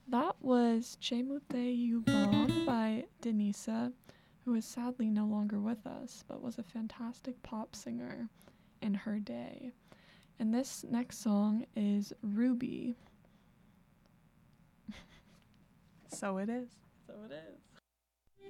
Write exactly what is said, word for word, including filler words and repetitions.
That was Chemute Yubon by Denisa, who is sadly no longer with us, but was a fantastic pop singer in her day. And this next song is Ruby. So it is. So it is.